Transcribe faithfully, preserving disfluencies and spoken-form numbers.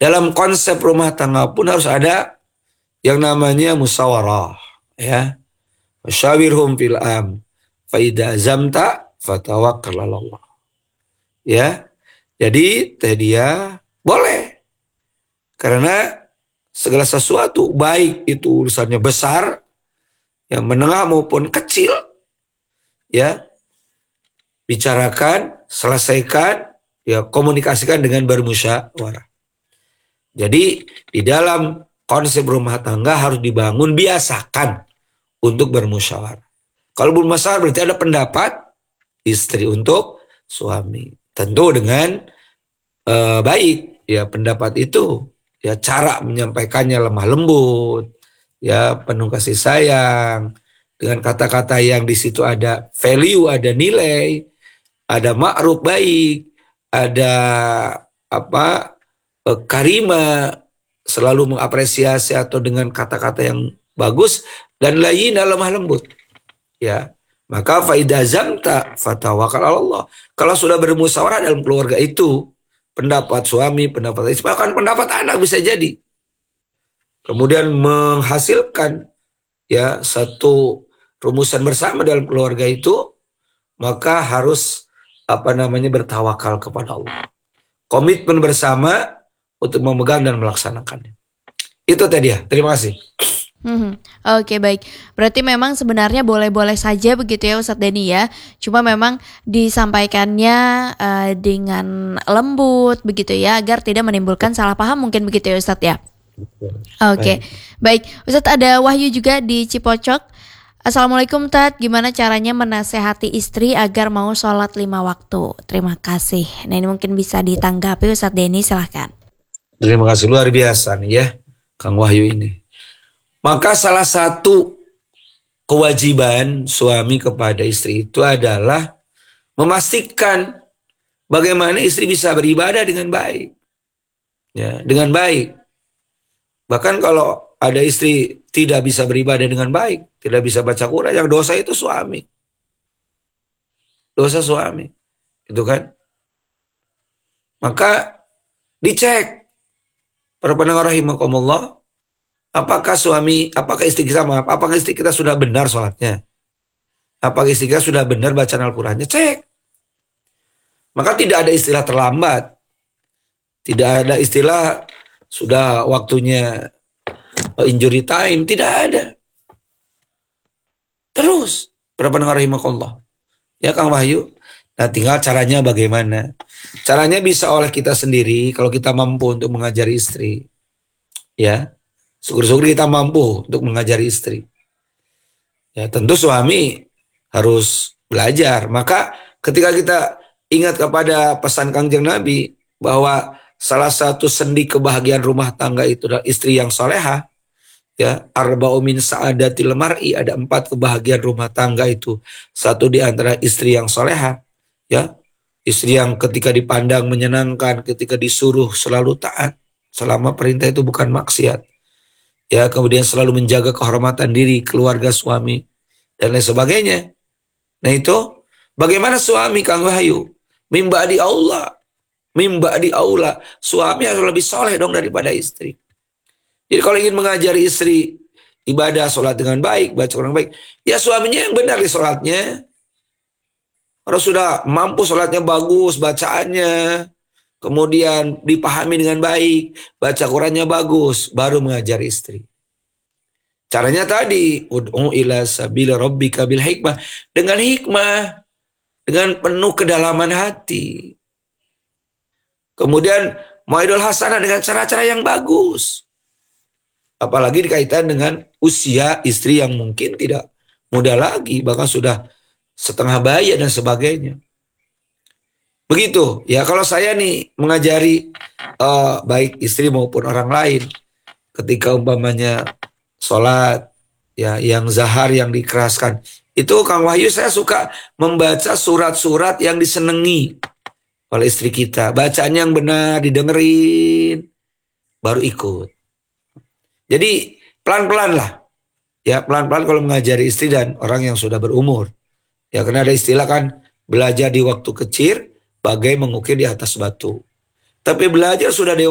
dalam konsep rumah tangga pun harus ada yang namanya musyawarah, ya. Wasyawirhum fil am, fa idza azamta fatawakkal 'ala Allah. Ya. Jadi teh dia boleh. Karena segala sesuatu baik itu urusannya besar, yang menengah maupun kecil, ya, bicarakan, selesaikan, ya, komunikasikan dengan bermusyawarah. Jadi di dalam konsep rumah tangga harus dibangun, biasakan untuk bermusyawarah. Kalau bermusyawarah berarti ada pendapat istri untuk suami. Tentu dengan eh, baik, ya, pendapat itu, ya, cara menyampaikannya lemah lembut, ya, penuh kasih sayang, dengan kata-kata yang di situ ada value, ada nilai, ada ma'ruf baik, ada apa eh, karima, selalu mengapresiasi atau dengan kata-kata yang bagus, dan layyina, lemah lembut, ya. Maka faida zamta fatawakal Allah. Kalau sudah bermusyawarah dalam keluarga itu, pendapat suami, pendapat istri, bahkan pendapat anak bisa jadi, kemudian menghasilkan, ya, satu rumusan bersama dalam keluarga itu, maka harus apa namanya bertawakal kepada Allah. Komitmen bersama untuk memegang dan melaksanakannya. Itu tadi ya. Terima kasih. Hmm, Oke, baik. Berarti memang sebenarnya boleh-boleh saja begitu ya Ustadz Denny ya. Cuma memang disampaikannya eh, dengan lembut begitu ya, agar tidak menimbulkan salah paham mungkin begitu ya Ustadz ya. Oke, baik. Ustadz, ada Wahyu juga di Cipocok. Assalamualaikum Tat, gimana caranya menasehati istri agar mau sholat lima waktu? Terima kasih. Nah, ini mungkin bisa ditanggapi Ustadz Denny, silahkan. Terima kasih, luar biasa nih ya Kang Wahyu ini. Maka salah satu kewajiban suami kepada istri itu adalah memastikan bagaimana istri bisa beribadah dengan baik. Ya, dengan baik. Bahkan kalau ada istri tidak bisa beribadah dengan baik, tidak bisa baca Quran, yang dosa itu suami. Dosa suami. Itu kan. Maka dicek. Para pendengar rahimakumullah, apakah suami, apakah istri kita, maaf, apakah istri kita sudah benar sholatnya? Apakah istri kita sudah benar bacaan Al-Qurannya? Cek. Maka tidak ada istilah terlambat. Tidak ada istilah sudah waktunya injury time. Tidak ada. Terus. Para pendengar rahimakumullah. Ya Kang Wahyu. Nah, tinggal caranya bagaimana. Caranya bisa oleh kita sendiri kalau kita mampu untuk mengajari istri. Ya. Syukur-syukur kita mampu untuk mengajari istri. Ya, tentu suami harus belajar. Maka ketika kita ingat kepada pesan Kangjeng Nabi bahwa salah satu sendi kebahagiaan rumah tangga itu adalah istri yang soleha, ya, arba'u min sa'adatil mar'i, ada empat kebahagiaan rumah tangga itu. Satu di antara istri yang soleha, ya, istri yang ketika dipandang menyenangkan, ketika disuruh selalu taat, selama perintah itu bukan maksiat. Ya, kemudian selalu menjaga kehormatan diri, keluarga suami, dan lain sebagainya. Nah itu, bagaimana suami Kang Wahyu? Mimba di Allah, mimba di aula. Suami harus lebih soleh dong daripada istri. Jadi kalau ingin mengajari istri ibadah, sholat dengan baik, baca Quran baik, ya suaminya yang benar di sholatnya. Kalau sudah mampu sholatnya bagus, bacaannya, kemudian dipahami dengan baik, baca Qurannya bagus, baru mengajar istri. Caranya tadi, ud'u ila sabili rabbika bil hikmah, dengan hikmah, dengan penuh kedalaman hati. Kemudian mau'idul hasanah dengan cara-cara yang bagus. Apalagi dikaitan dengan usia istri yang mungkin tidak muda lagi, bahkan sudah setengah bayi dan sebagainya. Begitu, ya kalau saya nih mengajari uh, baik istri maupun orang lain, ketika umpamanya sholat, ya, yang zahar, yang dikeraskan, itu Kang Wahyu saya suka membaca surat-surat yang disenangi oleh istri kita. Bacaan yang benar, didengerin, baru ikut. Jadi pelan-pelan lah, ya, pelan-pelan kalau mengajari istri dan orang yang sudah berumur. Ya, karena ada istilah kan, belajar di waktu kecil bagai mengukir di atas batu. Tapi belajar sudah dewasa